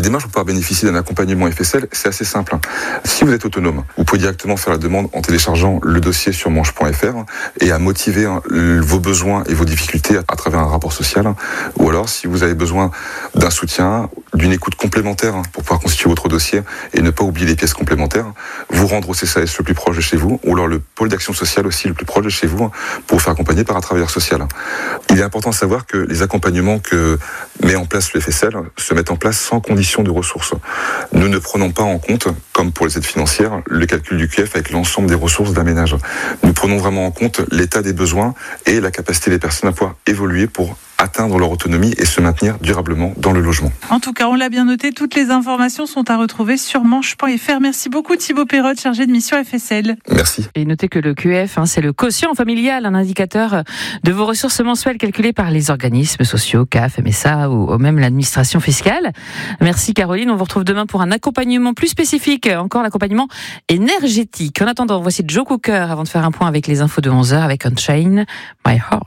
démarche pour pouvoir bénéficier d'un accompagnement FSL, c'est assez simple. Si vous êtes autonome, vous pouvez directement faire la demande en téléchargeant le dossier sur manche.fr et à motiver vos besoins et vos difficultés à travers un rapport social. Ou alors, si vous avez besoin d'un soutien, d'une écoute complémentaire pour pouvoir constituer votre dossier et ne pas oublier les pièces complémentaires, vous rendre au CCAS le plus proche de chez vous, ou alors le pôle d'action sociale aussi le plus proche de chez vous, pour vous faire accompagner par un travailleur social. Il est important de savoir que les accompagnements que met en place le FSL se mettent en place sans condition de ressources. Nous ne prenons pas en compte, comme pour les aides financières, le calcul du QF avec l'ensemble des ressources d'un ménage. Nous prenons vraiment en compte l'état des besoins et la capacité des personnes à pouvoir évoluer pour atteindre leur autonomie et se maintenir durablement dans le logement. En tout cas, on l'a bien noté, toutes les informations sont à retrouver sur manche.fr. Merci beaucoup Thibaut Perrotte, chargé de mission FSL. Merci. Et notez que le QF, c'est le quotient familial, un indicateur de vos ressources mensuelles calculées par les organismes sociaux, CAF, MSA ou même l'administration fiscale. Merci Caroline, on vous retrouve demain pour un accompagnement plus spécifique, encore l'accompagnement énergétique. En attendant, voici Joe Cooker avant de faire un point avec les infos de 11h avec Unchained My Heart.